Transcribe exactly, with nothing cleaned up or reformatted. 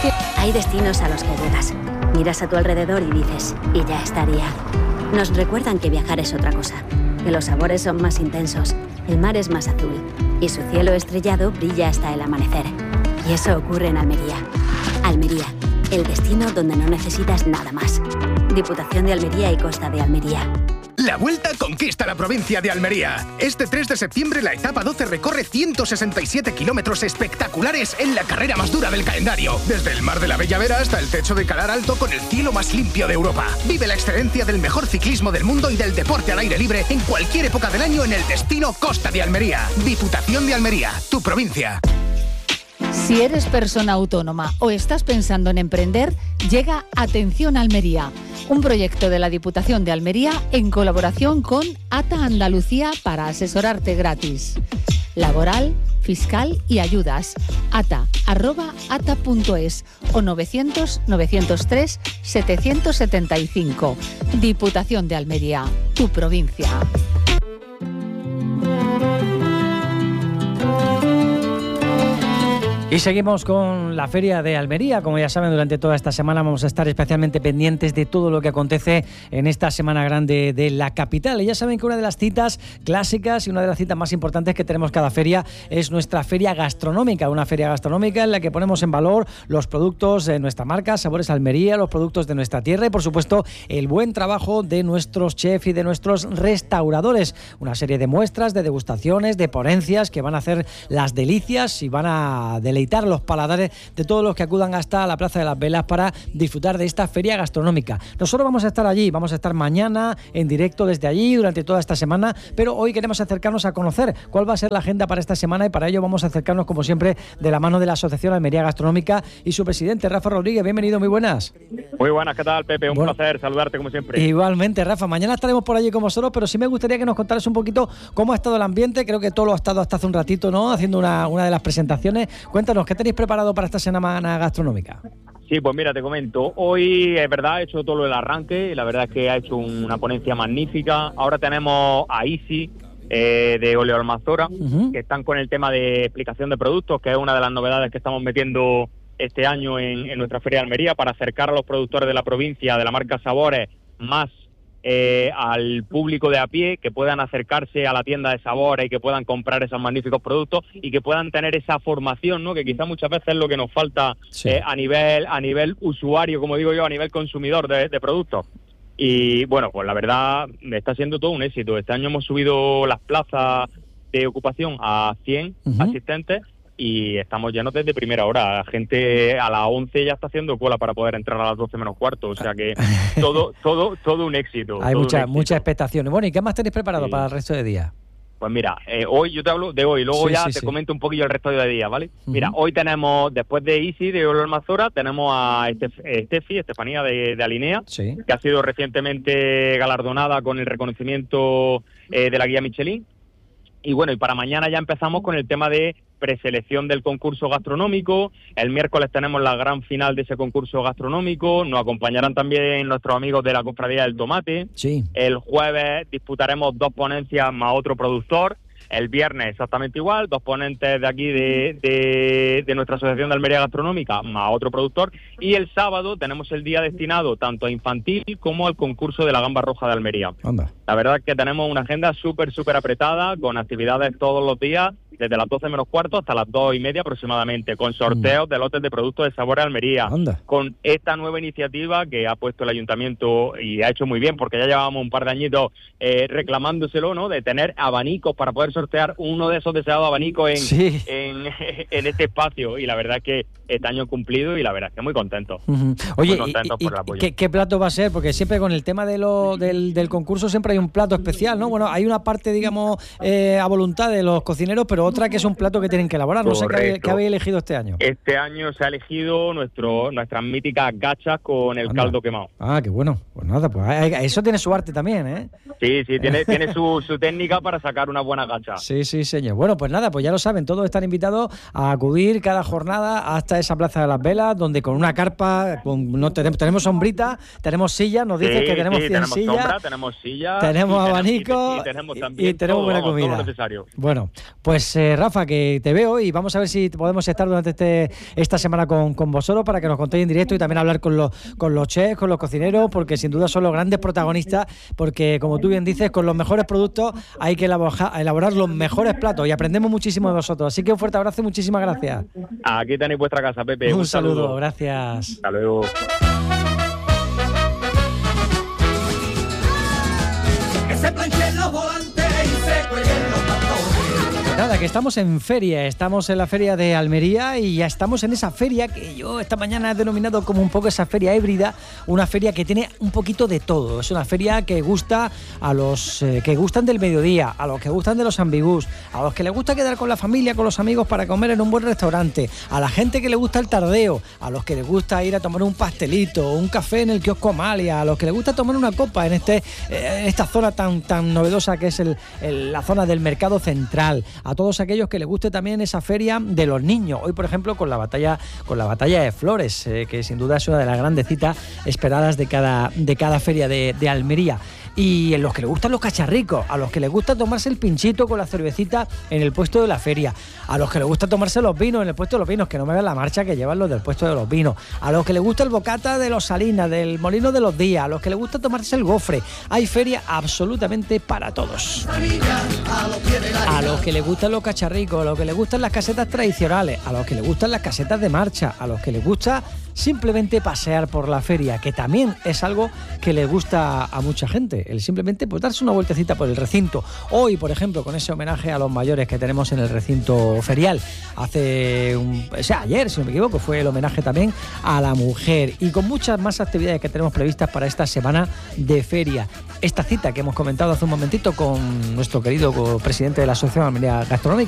Hay destinos a los que llegas, miras a tu alrededor y dices, y ya estaría. Nos recuerdan que viajar es otra cosa, que los sabores son más intensos, el mar es más azul y su cielo estrellado brilla hasta el amanecer. Y eso ocurre en Almería. Almería, el destino donde no necesitas nada más. Diputación de Almería y Costa de Almería. La Vuelta conquista la provincia de Almería. Este tres de septiembre la etapa doce recorre ciento sesenta y siete kilómetros espectaculares en la carrera más dura del calendario. Desde el Mar de la Bella Vera hasta el techo de Calar Alto con el cielo más limpio de Europa. Vive la excelencia del mejor ciclismo del mundo y del deporte al aire libre en cualquier época del año en el destino Costa de Almería. Diputación de Almería, tu provincia. Si eres persona autónoma o estás pensando en emprender, llega Atención Almería, un proyecto de la Diputación de Almería en colaboración con ATA Andalucía para asesorarte gratis. Laboral, fiscal y ayudas. ata arroba ata punto es o novecientos novecientos tres setecientos setenta y cinco. Diputación de Almería, tu provincia. Y seguimos con la Feria de Almería. Como ya saben, durante toda esta semana vamos a estar especialmente pendientes de todo lo que acontece en esta Semana Grande de la capital. Y ya saben que una de las citas clásicas y una de las citas más importantes que tenemos cada feria es nuestra feria gastronómica. Una feria gastronómica en la que ponemos en valor los productos de nuestra marca, Sabores Almería, los productos de nuestra tierra y, por supuesto, el buen trabajo de nuestros chefs y de nuestros restauradores. Una serie de muestras, de degustaciones, de ponencias que van a hacer las delicias y van a deleitar los paladares de todos los que acudan hasta la Plaza de las Velas para disfrutar de esta feria gastronómica. Nosotros vamos a estar allí, vamos a estar mañana en directo desde allí durante toda esta semana, pero hoy queremos acercarnos a conocer cuál va a ser la agenda para esta semana y para ello vamos a acercarnos, como siempre, de la mano de la Asociación Almería Gastronómica y su presidente, Rafa Rodríguez. Bienvenido, muy buenas. Muy buenas, ¿qué tal, Pepe? Un bueno, placer saludarte como siempre. Igualmente, Rafa. Mañana estaremos por allí con vosotros, pero sí me gustaría que nos contaras un poquito cómo ha estado el ambiente. Creo que todo lo ha estado hasta hace un ratito, ¿no? Haciendo una, una de las presentaciones. Cuéntanos, ¿qué tenéis preparado para esta semana gastronómica? Sí, pues mira, te comento. Hoy, es verdad, he hecho todo el arranque y la verdad es que ha hecho una ponencia magnífica. Ahora tenemos a Isi, eh, de Oleo Almanzora, uh-huh. que están con el tema de explicación de productos, que es una de las novedades que estamos metiendo este año en, en nuestra Feria de Almería para acercar a los productores de la provincia, de la marca Sabores, más Eh, al público de a pie, que puedan acercarse a la tienda de Sabores y que puedan comprar esos magníficos productos y que puedan tener esa formación, ¿no? Que quizá muchas veces es lo que nos falta sí. eh, a nivel a nivel usuario, como digo yo, a nivel consumidor de, de productos. Y bueno, pues la verdad está siendo todo un éxito. Este año hemos subido las plazas de ocupación a cien uh-huh. asistentes y estamos llenos desde primera hora. La gente a las once ya está haciendo cola para poder entrar a las doce menos cuarto, o sea que todo todo todo un éxito. Hay mucha, éxito. mucha expectación. Bueno, ¿y qué más tenéis preparado sí. para el resto de días? Pues mira, eh, hoy yo te hablo de hoy, luego sí, ya sí, te sí. comento un poquillo el resto de días, ¿vale? Uh-huh. Mira, hoy tenemos, después de Isi, de Oleo Almanzora, tenemos a Estef- Estefi, Estefanía de, de Alinea, sí. que ha sido recientemente galardonada con el reconocimiento eh, de la guía Michelin. Y bueno, y para mañana ya empezamos con el tema de preselección del concurso gastronómico. El miércoles tenemos la gran final de ese concurso gastronómico. Nos acompañarán también nuestros amigos de la Cofradía del Tomate. Sí. El jueves disputaremos dos ponencias más otro productor. El viernes exactamente igual, dos ponentes de aquí de, de, de nuestra Asociación de Almería Gastronómica más otro productor. Y el sábado tenemos el día destinado tanto a infantil como al concurso de la Gamba Roja de Almería. Anda. La verdad es que tenemos una agenda súper, súper apretada, con actividades todos los días, desde las doce menos cuarto hasta las dos y media aproximadamente, con sorteos mm. de lotes de productos de Sabores Almería, Anda. con esta nueva iniciativa que ha puesto el ayuntamiento y ha hecho muy bien, porque ya llevábamos un par de añitos eh, reclamándoselo, ¿no?, de tener abanicos para poder sortear uno de esos deseados abanicos en, sí. en, en este espacio, y la verdad es que este año cumplido y la verdad es que muy contentos. Uh-huh. Oye, muy contentos y, por el y, apoyo. ¿qué, ¿qué plato va a ser? Porque siempre con el tema de lo, del, del concurso siempre hay un plato especial, ¿no? Bueno, hay una parte, digamos, eh, a voluntad de los cocineros, pero otra que es un plato que tienen que elaborar. No sé qué, qué habéis elegido este año. Este año se ha elegido nuestro nuestras míticas gachas con el Anda. caldo quemado. Ah, qué bueno. Pues nada, pues eso tiene su arte también, ¿eh? Sí, sí, tiene, tiene su, su técnica para sacar una buena gacha. Sí, sí, señor. Bueno, pues nada, pues ya lo saben, todos están invitados a acudir cada jornada hasta esa Plaza de las Velas, donde con una carpa, con, no tenemos, tenemos sombrita, tenemos sillas, nos dice sí, que tenemos sí, cien tenemos sillas. Sombra, tenemos sillas. Tenemos y abanico y, y tenemos, y, también y tenemos todo, buena vamos, comida. Todo lo necesario. Bueno, pues eh, Rafa, que te veo y vamos a ver si podemos estar durante este, esta semana con, con vosotros para que nos contéis en directo y también hablar con los, con los chefs, con los cocineros, porque sin duda son los grandes protagonistas, porque como tú bien dices, con los mejores productos hay que elaborar, elaborar los mejores platos y aprendemos muchísimo de vosotros. Así que un fuerte abrazo y muchísimas gracias. Aquí tenéis vuestra casa, Pepe. Un, un saludo. saludo, gracias. Hasta luego. Que se planchen los volantes y se cuelguen los bastones. Nada, que estamos en feria, estamos en la feria de Almería y ya estamos en esa feria que yo esta mañana he denominado como un poco esa feria híbrida, una feria que tiene un poquito de todo. Es una feria que gusta a los eh, que gustan del mediodía, a los que gustan de los ambigús, a los que les gusta quedar con la familia, con los amigos para comer en un buen restaurante, a la gente que le gusta el tardeo, a los que les gusta ir a tomar un pastelito, un café en el kiosco Amalia, a los que les gusta tomar una copa en este eh, en esta zona tan, tan novedosa que es el, el, la zona del mercado central, a todos aquellos que les guste también esa feria de los niños. Hoy, por ejemplo, con la batalla con la batalla de Flores, eh, que sin duda es una de las grandes citas esperadas de cada, de cada feria de, de Almería. Y en los que les gustan los cacharricos, a los que les gusta tomarse el pinchito con la cervecita en el puesto de la feria, a los que les gusta tomarse los vinos en el puesto de los vinos, que no me vean la marcha que llevan los del puesto de los vinos, a los que les gusta el bocata de los Salinas, del Molino de los Días, a los que les gusta tomarse el gofre. Hay feria absolutamente para todos. A los que les gustan los cacharricos, a los que les gustan las casetas tradicionales, a los que les gustan las casetas de marcha, a los que les gusta simplemente pasear por la feria, que también es algo que les gusta a mucha gente, el simplemente pues darse una vueltecita por el recinto. Hoy, por ejemplo, con ese homenaje a los mayores que tenemos en el recinto ferial, hace un, o sea, ayer, si no me equivoco, fue el homenaje también a la mujer, y con muchas más actividades que tenemos previstas para esta semana de feria. Esta cita que hemos comentado hace un momentito con nuestro querido presidente de la Asociación Almería Gastronómica,